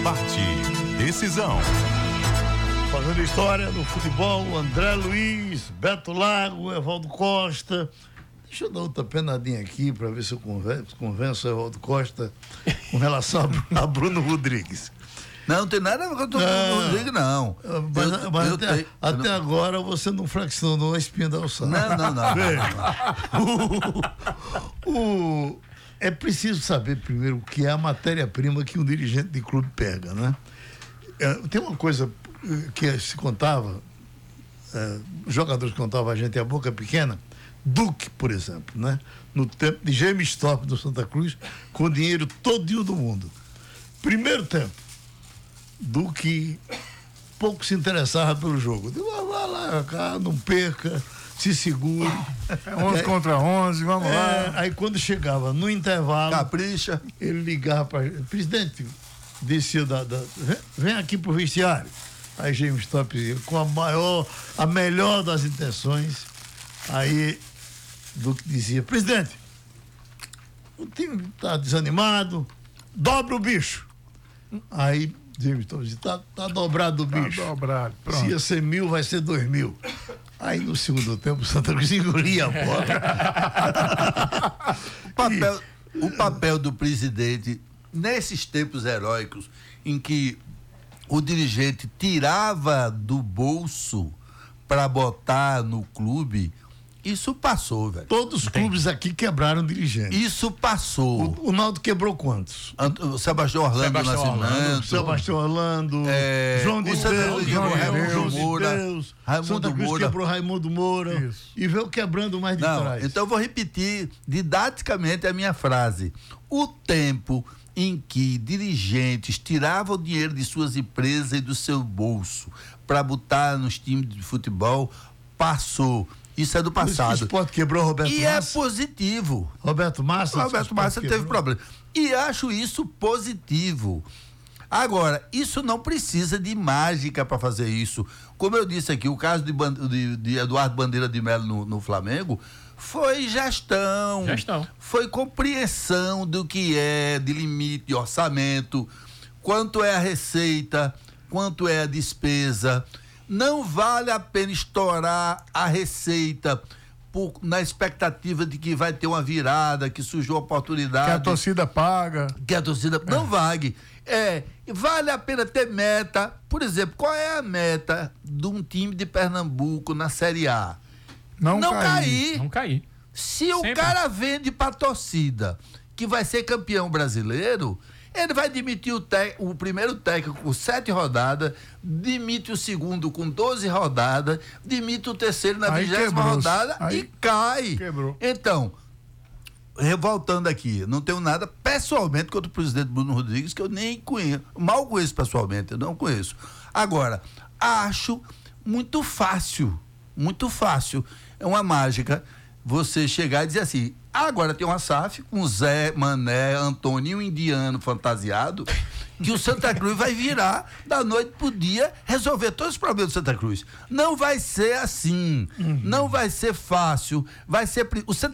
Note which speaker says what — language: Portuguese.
Speaker 1: debate, decisão.
Speaker 2: Fazendo história do futebol, André Luiz, Beto Lago, Evaldo Costa. Deixa eu dar outra penadinha aqui para ver se eu convenço o Evaldo Costa com relação a Bruno Rodrigues.
Speaker 3: Não tem nada com o Bruno Rodrigues, não.
Speaker 2: Mas até agora você não fraccionou a espinha dorsal.
Speaker 3: Não.
Speaker 2: É preciso saber primeiro o que é a matéria-prima que um dirigente de clube pega, né? Tem uma coisa que se contava, os jogadores contavam a gente a boca pequena, Duque, por exemplo, né? No tempo de James Thorpe do Santa Cruz, com o dinheiro todinho do mundo. Primeiro tempo, Duque pouco se interessava pelo jogo. Vai lá, cá, não perca, se segure.
Speaker 4: 11 contra 11, vamos lá.
Speaker 2: Aí quando chegava no intervalo,
Speaker 3: capricha.
Speaker 2: Ele ligava para presidente, descia vem aqui pro vestiário. Aí James Thorpe com a melhor das intenções. Aí Duque dizia: presidente, o time está desanimado, dobra o bicho. Aí James Thorpe dizia: tá dobrado o bicho.
Speaker 4: Tá dobrado, pronto.
Speaker 2: Se ia ser 1.000, vai ser 2.000. Aí no segundo tempo o Santa Cruz engolia a bola.
Speaker 3: O papel do presidente nesses tempos heróicos em que o dirigente tirava do bolso para botar no clube, isso passou, velho.
Speaker 2: Todos os clubes aqui quebraram dirigente.
Speaker 3: Isso passou.
Speaker 2: O Naldo quebrou quantos?
Speaker 3: O Sebastião Orlando Nascimento.
Speaker 2: Sebastião Orlando. João de Deus. Santa Cruz quebrou Raimundo Moura. Isso. E veio quebrando mais de trás.
Speaker 3: Então eu vou repetir didaticamente a minha frase. O tempo em que dirigentes tiravam o dinheiro de suas empresas e do seu bolso para botar nos times de futebol passou. Isso é do passado.
Speaker 2: O Sport quebrou Roberto Massa.
Speaker 3: E é positivo.
Speaker 2: Roberto Massa
Speaker 3: teve problema. E acho isso positivo. Agora, isso não precisa de mágica para fazer isso. Como eu disse aqui, o caso de Eduardo Bandeira de Melo no Flamengo foi gestão. Foi compreensão do que é de limite de orçamento, quanto é a receita, quanto é a despesa. Não vale a pena estourar a receita na expectativa de que vai ter uma virada, que surgiu oportunidade.
Speaker 4: Que a torcida paga.
Speaker 3: Não vague. Vale a pena ter meta. Por exemplo, qual é a meta de um time de Pernambuco na Série A? Não cair. Se o cara vende pra torcida que vai ser campeão brasileiro, ele vai demitir o primeiro técnico com 7 rodadas, demite o segundo com 12 rodadas, demite o terceiro na 20ª rodada e cai.
Speaker 4: Quebrou.
Speaker 3: Então, voltando aqui, não tenho nada pessoalmente contra o presidente Bruno Rodrigues, que eu nem conheço, mal conheço pessoalmente, eu não conheço. Agora, acho muito fácil, é uma mágica você chegar e dizer assim: agora tem uma SAF com Zé, Mané, Antônio, indiano fantasiado, que o Santa Cruz vai virar da noite pro dia, resolver todos os problemas do Santa Cruz. Não vai ser assim, não vai ser fácil, o Santa